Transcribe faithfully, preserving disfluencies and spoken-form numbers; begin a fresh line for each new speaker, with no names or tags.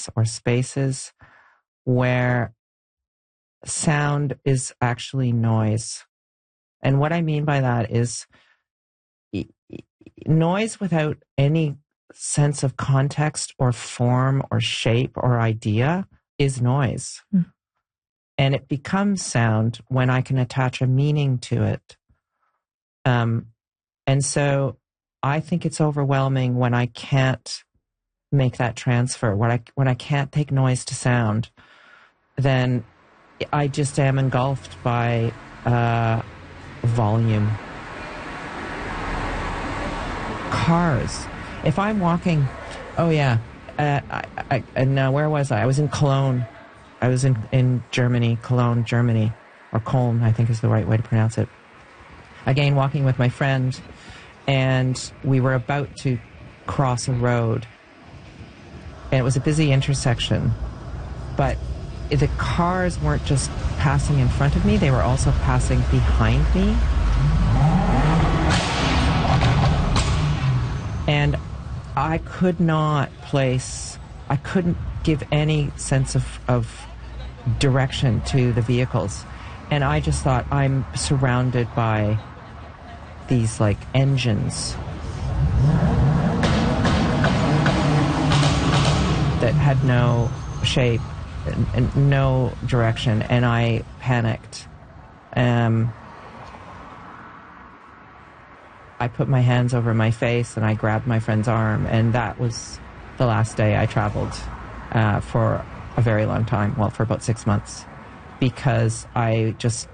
space or spaces where sound is actually noise. And what I mean by that is noise without any sense of context or form or shape or idea is noise. Mm. And it becomes sound when I can attach a meaning to it. Um, and so I think it's overwhelming when I can't make that transfer. When I, when I can't take noise to sound, then I just am engulfed by uh, volume. Cars. If I'm walking, oh yeah, uh, I, I, and uh, where was I? I was in Cologne. I was in, in Germany, Cologne, Germany, or Köln, I think is the right way to pronounce it. Again, walking with my friend, and we were about to cross a road, and it was a busy intersection, but the cars weren't just passing in front of me, they were also passing behind me. And I could not place, I couldn't give any sense of, of direction to the vehicles. And I just thought, I'm surrounded by these like engines that had no shape and, and no direction. And I panicked. Um, I put my hands over my face and I grabbed my friend's arm, and that was the last day I traveled uh, for a very long time, well, for about six months, because I just